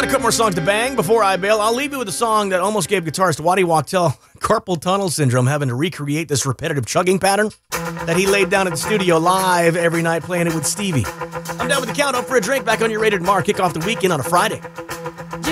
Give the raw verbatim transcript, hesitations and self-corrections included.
got a couple more songs to bang before I bail. I'll leave you with a song that almost gave guitarist Waddy Wachtel carpal tunnel syndrome, having to recreate this repetitive chugging pattern that he laid down at the studio live every night playing it with Stevie. I'm down with the count up for a drink back on your rated mark. Kick off the weekend on a Friday.